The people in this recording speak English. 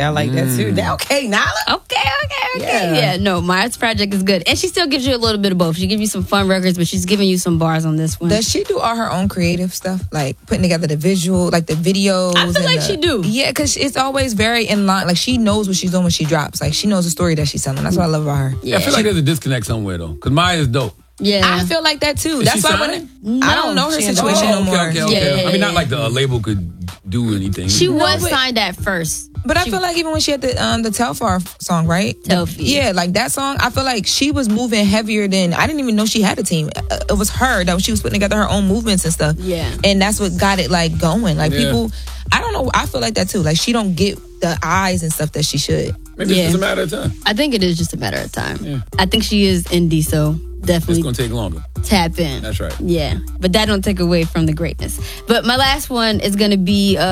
I like that too. Okay, Nala. Okay. Yeah, no, Maya's project is good. And she still gives you a little bit of both. She gives you some fun records, but she's giving you some bars on this one. Does she do all her own creative stuff? Like putting together the visual, like the videos? I feel like she do. Yeah, because it's always very in line. Like she knows what she's doing when she drops. Like she knows the story that she's telling. That's what I love about her. Yeah, I feel like there's a disconnect somewhere, though. Because Maya's dope. Yeah. I feel like that too. Is That's she why signed? I don't know her situation no more. Okay. Yeah. I mean, not like the label could do anything. She was but- signed at first. But I feel like even when she had the Telfar song, right? Telfie. Yeah, like that song, I feel like she was moving heavier than, I didn't even know she had a team. It was her that she was putting together her own movements and stuff. Yeah. And that's what got it like going. Like people, I don't know, I feel like that too. Like she don't get the eyes and stuff that she should. Maybe it's just a matter of time. I think it is just a matter of time. Yeah. I think she is indie, so definitely It's going to take longer. tap in. That's right. Yeah, but that don't take away from the greatness. But my last one is going to be